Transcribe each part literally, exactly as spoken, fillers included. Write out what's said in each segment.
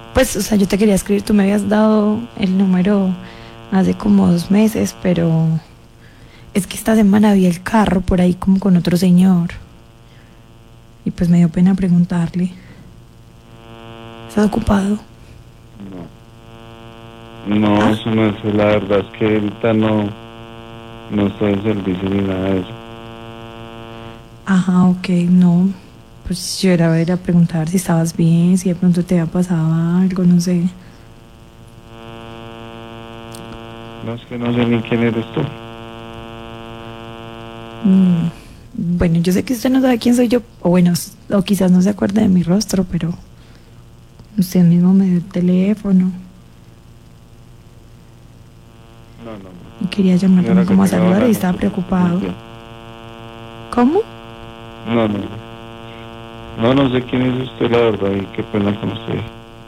Pues, o sea, yo te quería escribir, tú me habías dado el número hace como dos meses, pero es que esta semana vi el carro por ahí como con otro señor. Y pues me dio pena preguntarle. ¿Estás ocupado? No. No, ¿Ah? eso no es, la verdad es que ahorita no, no estoy en servicio ni nada de eso. Ajá, ok, no. Pues yo era a ver a preguntar si estabas bien, si de pronto te había pasado algo, no sé. No, es que no sé ni quién eres tú. Mm, bueno, yo sé que usted no sabe quién soy yo, o bueno, s- o quizás no se acuerde de mi rostro, pero usted mismo me dio el teléfono No, no, no. y quería llamar Señora, también como a que tenga saludar buena y estaba noche. preocupado. ¿Cómo? No, no, no. No, no sé quién es usted, la verdad, y qué pena con usted.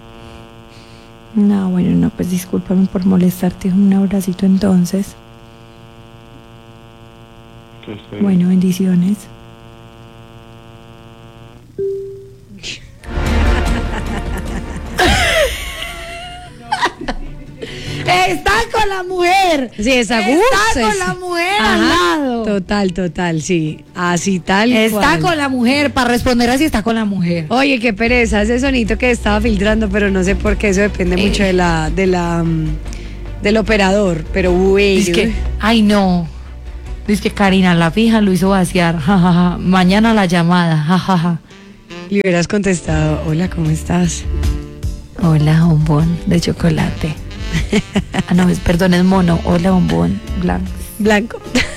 No, bueno, no, pues discúlpame por molestarte. Un abracito entonces. Que esté Bueno, bien. bendiciones. Está con la mujer. Sí, es a Está gusto. con es- la mujer Ajá, al lado. Total, total, sí. Así tal Está cual. con la mujer, para responder así está con la mujer. Oye, qué pereza ese sonito que estaba filtrando, pero no sé por qué, eso depende Eh. mucho de la, de la, mm, del operador, pero bueno. Dice que, ay no. Dice que Karina, la fija lo hizo vaciar. Ja, ja, ja. Mañana la llamada. Ja, ja, ja. Le hubieras contestado, hola, ¿cómo estás? Hola, bombón de chocolate. Ah, no, es, perdón, es mono. Hola, bombón blanco. Blanco.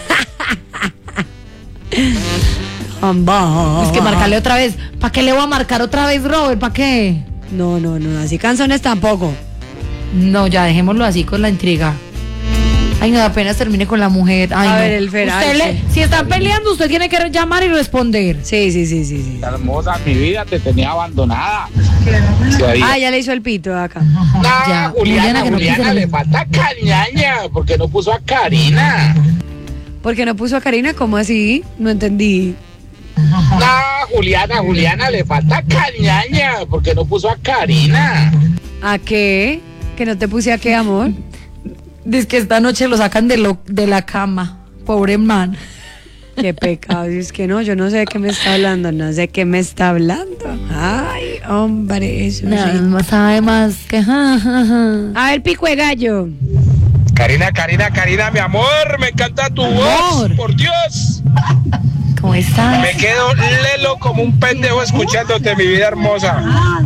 Amba. Es que marcarle otra vez. ¿Para qué le voy a marcar otra vez, Robert? ¿Para qué? No, no, no, así canzones tampoco. No, ya dejémoslo así con la intriga. Ay, no, apenas termine con la mujer. Ay, A no. ver, el feral, Usted le- sí. si están peleando, usted tiene que llamar y responder. Sí, sí, sí, sí, sí. Hermosa, mi vida, te tenía abandonada. Ah, ya le hizo el pito acá. No, Ya, Juliana, Juliana, que no Juliana, quise le lo- falta cañaña, porque no puso a Karina. ¿Por qué no puso a Karina? ¿Cómo así? No entendí. No, Juliana, Juliana, le falta cañaña, porque no puso a Karina. ¿A qué? ¿Que no te puse a qué, amor? Dice que esta noche lo sacan de, lo, de la cama. Pobre man. Qué pecado. Es que no, yo no sé de qué me está hablando, no sé de qué me está hablando. Ay, hombre, eso Nada sí. más sabe más que ja, ja, ja. A ver, pico de gallo. Karina, Karina, Karina, mi amor, me encanta tu Amor. voz, por Dios. ¿Cómo estás? Me quedo lelo como un pendejo escuchándote, mi vida hermosa.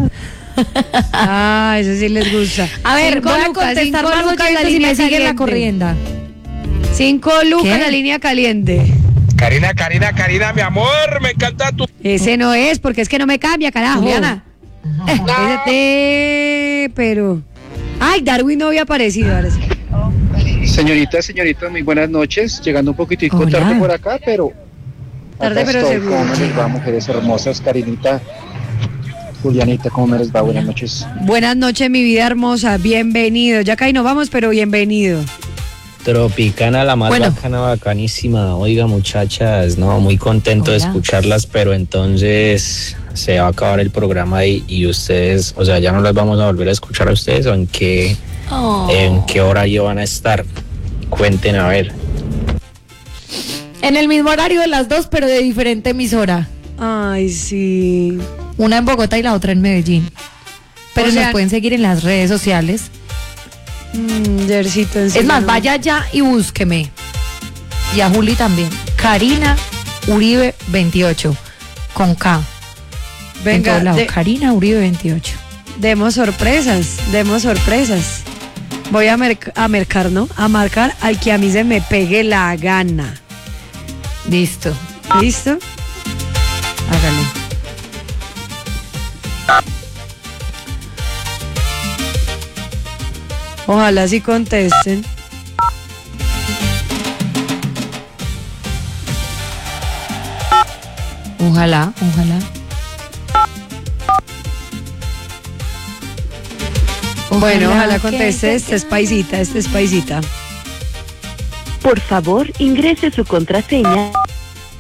Ah, eso sí les gusta. A ver, Cinco voy a lucas, contestar cinco más lucas la oyentes y línea me siguen la caliente. corrienda. Cinco lucas ¿Qué? la línea caliente. Karina, Karina, Karina, mi amor, me encanta tu... Ese no es, porque es que no me cambia, carajo. Juliana. Ese te- pero. Ay, Darwin no había aparecido. Ahora sí. Señorita, señorita, muy buenas noches. Llegando un poquitico Hola. tarde por acá, pero... Tarde, acá pero estoy. seguro. ¿Cómo me les va, mujeres hermosas? Karinita, Julianita, ¿cómo me les va? Buenas noches. Buenas noches, mi vida hermosa. Bienvenido. Ya caí, no vamos, pero bienvenido. Tropicana, la más Bueno. bacana, bacanísima. Oiga, muchachas, no, muy contento de Hola. escucharlas, pero entonces se va a acabar el programa y, y ustedes, o sea, ya no las vamos a volver a escuchar a ustedes, o en qué, Oh. en qué horario van a estar. Cuenten a ver. En el mismo horario de las dos, pero de diferente emisora. Ay, sí. Una en Bogotá y la otra en Medellín. Pero O sea- nos pueden seguir en las redes sociales. Mm, Yercito, en Es serio, más, no. vaya allá y búsqueme. Y a Juli también. Karina Uribe veintiocho. Con K. En Venga, todos lados. de- Karina Uribe veintiocho. demos sorpresas, demos sorpresas. Voy a, merc- a mercar, ¿no? A marcar al que a mí se me pegue la gana. Listo. ¿Listo? Hágale. Ojalá sí contesten. Ojalá, ojalá. Bueno, ojalá que conteste. te Esta es paisita, esta es paisita. Por favor, ingrese su contraseña.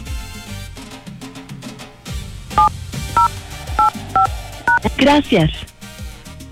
Gracias.